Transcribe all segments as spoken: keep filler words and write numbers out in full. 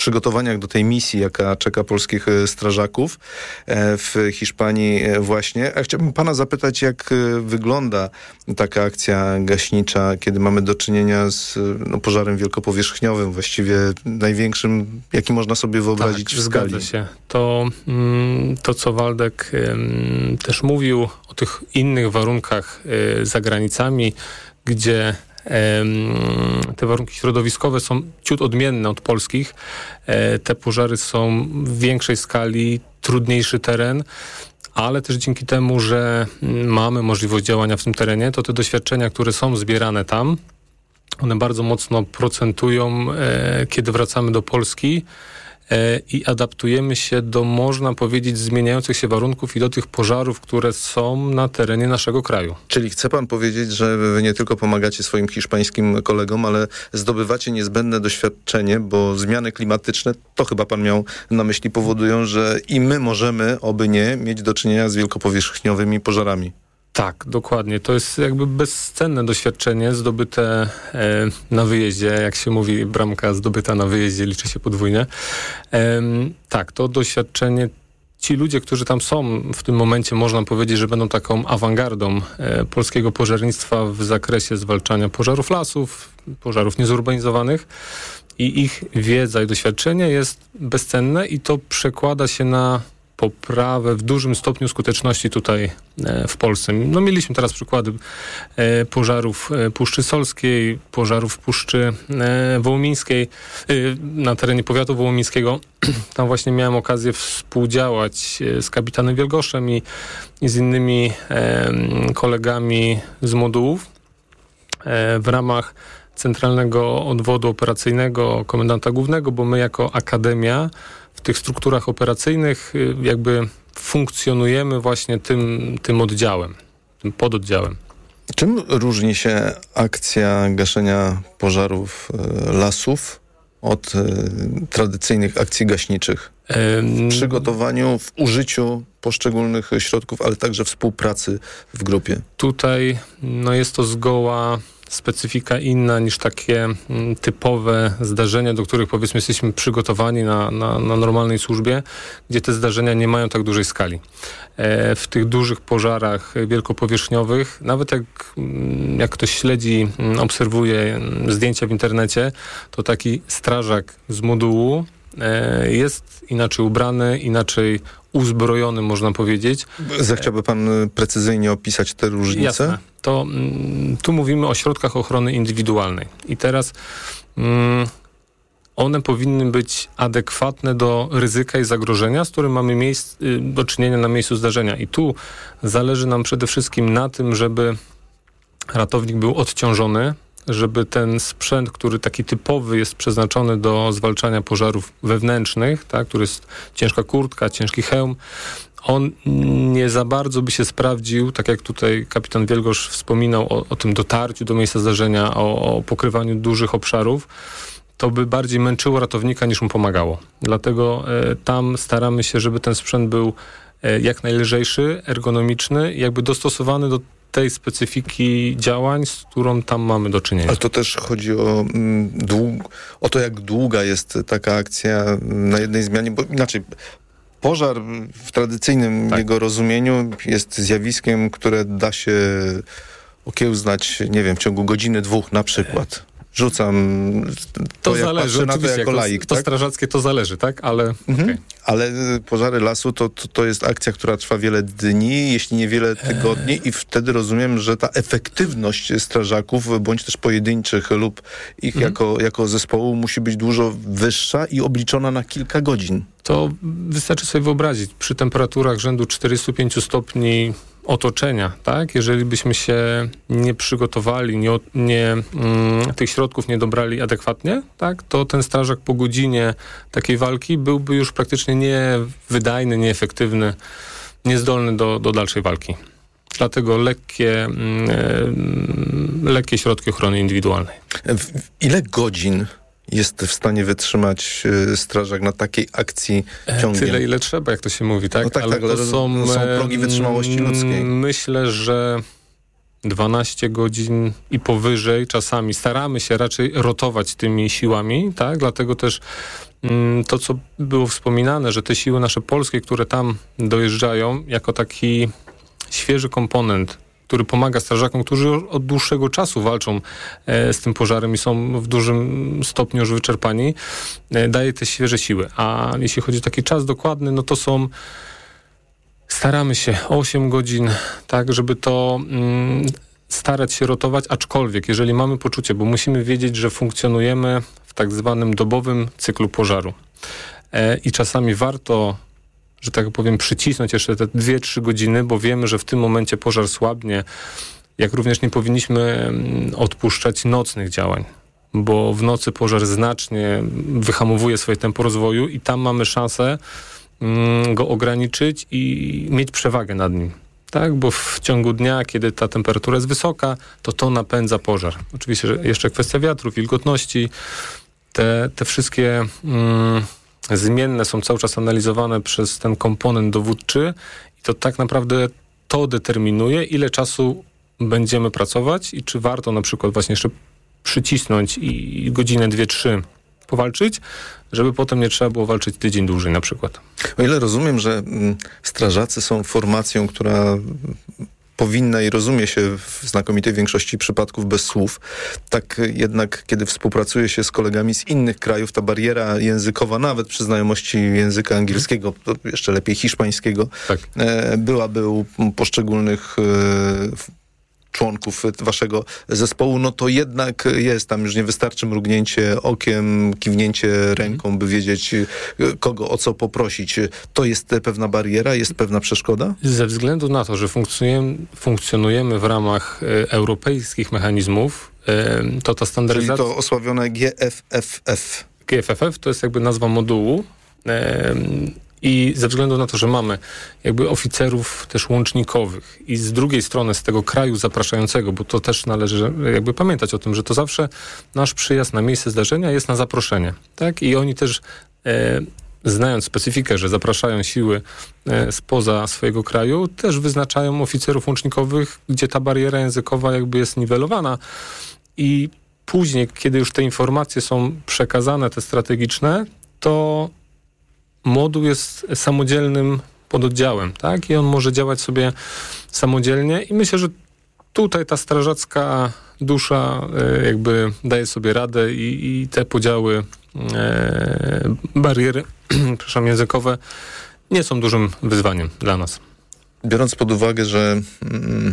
przygotowaniach do tej misji, jaka czeka polskich strażaków w Hiszpanii właśnie. A chciałbym pana zapytać, jak wygląda taka akcja gaśnicza, kiedy mamy do czynienia z no, pożarem wielkopowierzchniowym, właściwie największym, jaki można sobie wyobrazić tak, w skali. Zgadza się. To, to co Waldek też mówił o tych innych warunkach za granicami, gdzie te warunki środowiskowe są ciut odmienne od polskich. Te pożary są w większej skali, trudniejszy teren, ale też dzięki temu, że mamy możliwość działania w tym terenie, to te doświadczenia, które są zbierane tam, one bardzo mocno procentują, kiedy wracamy do Polski i adaptujemy się do, można powiedzieć, zmieniających się warunków i do tych pożarów, które są na terenie naszego kraju. Czyli chce pan powiedzieć, że wy nie tylko pomagacie swoim hiszpańskim kolegom, ale zdobywacie niezbędne doświadczenie, bo zmiany klimatyczne, to chyba pan miał na myśli, powodują, że i my możemy, oby nie, mieć do czynienia z wielkopowierzchniowymi pożarami. Tak, dokładnie. To jest jakby bezcenne doświadczenie zdobyte e, na wyjeździe. Jak się mówi, bramka zdobyta na wyjeździe liczy się podwójnie. E, tak, to doświadczenie, ci ludzie, którzy tam są w tym momencie, można powiedzieć, że będą taką awangardą e, polskiego pożarnictwa w zakresie zwalczania pożarów lasów, pożarów niezurbanizowanych. I ich wiedza i doświadczenie jest bezcenne i to przekłada się na poprawę w dużym stopniu skuteczności tutaj e, w Polsce. No mieliśmy teraz przykłady e, pożarów e, Puszczy Solskiej, pożarów Puszczy e, Wołomińskiej, e, na terenie powiatu wołomińskiego. Tam właśnie miałem okazję współdziałać e, z kapitanem Wielgoszem i, i z innymi e, kolegami z modułów e, w ramach Centralnego Odwodu Operacyjnego Komendanta Głównego, bo my jako Akademia w tych strukturach operacyjnych jakby funkcjonujemy właśnie tym, tym oddziałem, tym pododdziałem. Czym różni się akcja gaszenia pożarów e, lasów od e, tradycyjnych akcji gaśniczych? W przygotowaniu, w użyciu poszczególnych środków, ale także współpracy w grupie. Tutaj no jest to zgoła specyfika inna niż takie m, typowe zdarzenia, do których powiedzmy jesteśmy przygotowani na, na, na normalnej służbie, gdzie te zdarzenia nie mają tak dużej skali. E, w tych dużych pożarach wielkopowierzchniowych, nawet jak, jak ktoś śledzi, obserwuje zdjęcia w internecie, to taki strażak z modułu e, jest inaczej ubrany, inaczej uzbrojony, można powiedzieć. Zechciałby pan precyzyjnie opisać te różnice? Jasne. To mm, tu mówimy o środkach ochrony indywidualnej. I teraz mm, one powinny być adekwatne do ryzyka i zagrożenia, z którym mamy miejsc, y, do czynienia na miejscu zdarzenia. I tu zależy nam przede wszystkim na tym, żeby ratownik był odciążony, żeby ten sprzęt, który taki typowy jest przeznaczony do zwalczania pożarów wewnętrznych, tak, który jest ciężka kurtka, ciężki hełm, on nie za bardzo by się sprawdził, tak jak tutaj kapitan Wielgosz wspominał o, o tym dotarciu do miejsca zdarzenia, o, o pokrywaniu dużych obszarów, to by bardziej męczyło ratownika niż mu pomagało. Dlatego e, tam staramy się, żeby ten sprzęt był e, jak najlżejszy, ergonomiczny, jakby dostosowany do tej specyfiki działań, z którą tam mamy do czynienia. Ale to też chodzi o, mm, dług, o to, jak długa jest taka akcja na jednej zmianie, bo inaczej pożar w tradycyjnym tak. jego rozumieniu jest zjawiskiem, które da się okiełznać, nie wiem, w ciągu godziny, dwóch na przykład. Rzucam to, to jak zależy, na to jako jak laik. To, tak? to strażackie to zależy, tak? Ale, mhm. okay. Ale pożary lasu to, to, to jest akcja, która trwa wiele dni, jeśli nie wiele tygodni eee. i wtedy rozumiem, że ta efektywność strażaków, bądź też pojedynczych lub ich mhm. jako, jako zespołu musi być dużo wyższa i obliczona na kilka godzin. To wystarczy sobie wyobrazić, przy temperaturach rzędu czterdziestu pięciu stopni otoczenia, tak? Jeżeli byśmy się nie przygotowali, nie, nie, mm, tych środków nie dobrali adekwatnie, tak? To ten strażak po godzinie takiej walki byłby już praktycznie niewydajny, nieefektywny, niezdolny do, do dalszej walki. Dlatego lekkie, mm, lekkie środki ochrony indywidualnej. W, ile godzin jest w stanie wytrzymać strażak na takiej akcji ciągiem? Tyle, ile trzeba, jak to się mówi, tak? No tak, ale tak, ale to są, są progi wytrzymałości ludzkiej. Myślę, że dwanaście godzin i powyżej czasami. Staramy się raczej rotować tymi siłami, tak? Dlatego też to, co było wspominane, że te siły nasze polskie, które tam dojeżdżają, jako taki świeży komponent, który pomaga strażakom, którzy od dłuższego czasu walczą e, z tym pożarem i są w dużym stopniu już wyczerpani, e, daje te świeże siły. A jeśli chodzi o taki czas dokładny, no to są, staramy się osiem godzin, tak, żeby to mm, starać się rotować, aczkolwiek jeżeli mamy poczucie, bo musimy wiedzieć, że funkcjonujemy w tak zwanym dobowym cyklu pożaru. E, I czasami warto, że tak powiem, przycisnąć jeszcze te dwie trzy godziny, bo wiemy, że w tym momencie pożar słabnie, jak również nie powinniśmy odpuszczać nocnych działań, bo w nocy pożar znacznie wyhamowuje swoje tempo rozwoju i tam mamy szansę mm, go ograniczyć i mieć przewagę nad nim. Tak, bo w ciągu dnia, kiedy ta temperatura jest wysoka, to to napędza pożar. Oczywiście że jeszcze kwestia wiatru, wilgotności, te, te wszystkie mm, zmienne są cały czas analizowane przez ten komponent dowódczy i to tak naprawdę to determinuje, ile czasu będziemy pracować i czy warto na przykład właśnie jeszcze przycisnąć i godzinę, dwie, trzy powalczyć, żeby potem nie trzeba było walczyć tydzień dłużej na przykład. O ile rozumiem, że strażacy są formacją, która powinna i rozumie się w znakomitej większości przypadków bez słów, tak jednak kiedy współpracuje się z kolegami z innych krajów, ta bariera językowa, nawet przy znajomości języka angielskiego, to jeszcze lepiej hiszpańskiego, tak, byłaby u poszczególnych członków waszego zespołu, no to jednak jest tam już nie wystarczy mrugnięcie okiem, kiwnięcie ręką, by wiedzieć, kogo o co poprosić. To jest pewna bariera, jest pewna przeszkoda? Ze względu na to, że funkcjonujemy, funkcjonujemy w ramach e, europejskich mechanizmów, e, to ta standaryzacja... Czyli to osławione G F F F. G F F F to jest jakby nazwa modułu, e, i ze względu na to, że mamy jakby oficerów też łącznikowych i z drugiej strony z tego kraju zapraszającego, bo to też należy jakby pamiętać o tym, że to zawsze nasz przyjazd na miejsce zdarzenia jest na zaproszenie, tak? I oni też e, znając specyfikę, że zapraszają siły e, spoza swojego kraju, też wyznaczają oficerów łącznikowych, gdzie ta bariera językowa jakby jest niwelowana i później, kiedy już te informacje są przekazane, te strategiczne, to moduł jest samodzielnym pododdziałem, tak? I on może działać sobie samodzielnie i myślę, że tutaj ta strażacka dusza e, jakby daje sobie radę i, i te podziały, e, bariery przepraszam, językowe nie są dużym wyzwaniem dla nas. Biorąc pod uwagę, że mm,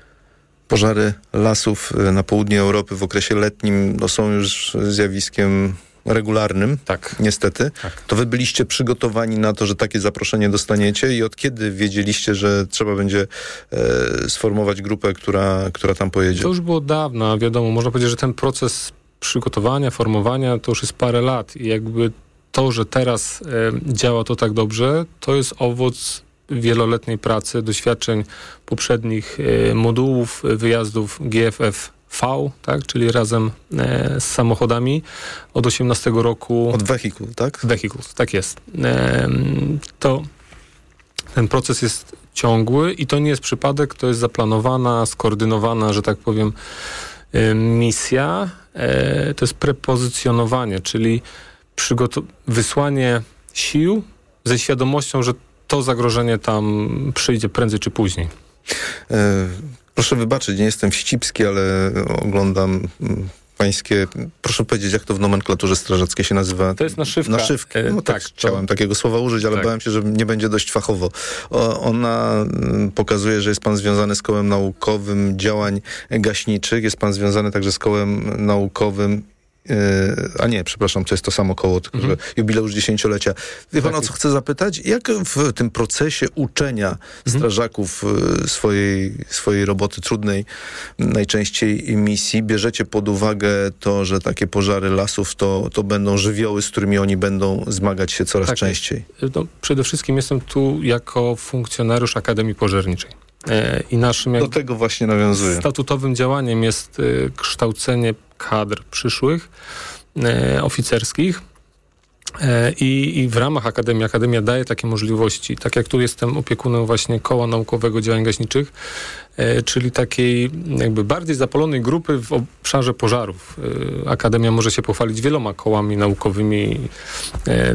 pożary lasów na południu Europy w okresie letnim no, są już zjawiskiem regularnym, tak, niestety, tak, to wy byliście przygotowani na to, że takie zaproszenie dostaniecie i od kiedy wiedzieliście, że trzeba będzie e, sformować grupę, która, która tam pojedzie? To już było dawno, wiadomo, można powiedzieć, że ten proces przygotowania, formowania to już jest parę lat i jakby to, że teraz e, działa to tak dobrze, to jest owoc wieloletniej pracy, doświadczeń poprzednich e, modułów, wyjazdów G F F V, tak, czyli razem e, z samochodami od osiemnastego roku. Od Vehicle, tak? Vehicles, tak jest. E, to ten proces jest ciągły i to nie jest przypadek, to jest zaplanowana, skoordynowana, że tak powiem, e, misja. E, to jest prepozycjonowanie, czyli przygoto- wysłanie sił ze świadomością, że to zagrożenie tam przyjdzie prędzej czy później. E- Proszę wybaczyć, nie jestem wścibski, ale oglądam pańskie... Proszę powiedzieć, jak to w nomenklaturze strażackiej się nazywa? To jest naszywka. Naszywka. No tak, tak, chciałem to... takiego słowa użyć, ale tak, bałem się, że nie będzie dość fachowo. O, ona pokazuje, że jest pan związany z kołem naukowym działań gaśniczych, jest pan związany także z kołem naukowym a nie, przepraszam, to jest to samo koło, tylko mm-hmm. że jubileusz dziesięciolecia. Wie pan, tak, o co chcę zapytać? Jak w tym procesie uczenia mm-hmm. strażaków swojej, swojej roboty trudnej, najczęściej misji, bierzecie pod uwagę to, że takie pożary lasów to, to będą żywioły, z którymi oni będą zmagać się coraz tak, częściej? No, przede wszystkim jestem tu jako funkcjonariusz Akademii Pożarniczej. I naszym do tego właśnie nawiązuję. Statutowym działaniem jest kształcenie kadr przyszłych, e, oficerskich, I, I w ramach Akademii, Akademia daje takie możliwości, tak jak tu jestem opiekunem właśnie Koła Naukowego Działań Gaśniczych, e, czyli takiej jakby bardziej zapalonej grupy w obszarze pożarów. E, Akademia może się pochwalić wieloma kołami naukowymi, e,